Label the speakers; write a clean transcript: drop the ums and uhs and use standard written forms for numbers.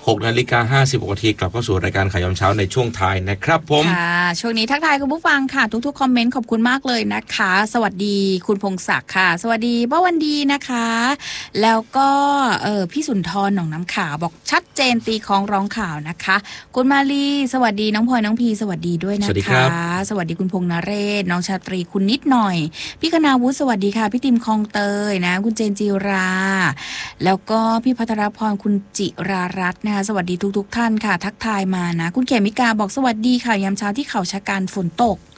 Speaker 1: 6:56 นาทีกลับเข้าสู่รายการข่าวยามเช้าในช่วงท้ายนะครับผม
Speaker 2: ค่ะช่วงนี้ทักทายคุณผู้ฟังค่ะทุกๆคอมเมนต์ขอบคุณมากเลยนะคะสวัสดีคุณพงศักดิ์ค่ะสวัสดีป้าวันดีนะคะแล้วก็พี่สุนทรหนองน้ำขาวบอกชัดเจนตีคล้องร้องข่าวนะคะคุณมาลีสวัสดีน้องพลอยน้องพีสวัสดีด้วยนะคะสวัสดีคุณพงษ์นเรศน้องชาตรีคุณนิดหน่อยพี่คณาวุฒิสวัสดีค่ะพี่ติมคลองเตยนะคุณเจนจิราแล้วก็พี่ภัทรพรคุณจิรารัตน์นะคะสวัสดีทุกท่านค่ะทักทายมานะคุณเขมิกาบอกสวัสดีค่ะยามเช้าที่เขาชะกันฝนตก